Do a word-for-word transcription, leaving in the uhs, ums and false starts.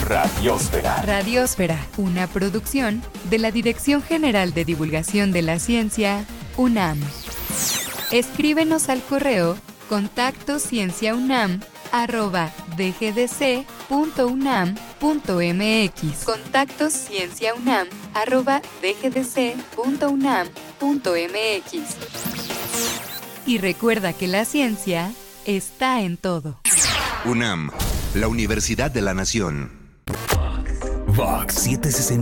Radiósfera. Radiósfera, una producción de la Dirección General de Divulgación de la Ciencia, UNAM. Escríbenos al correo contacto cienciaunam arroba dgdc.unam.mx. Contacto cienciaunam arroba dgdc.unam.mx. Y recuerda que la ciencia está en todo. UNAM, la Universidad de la Nación. Vox setecientos sesenta.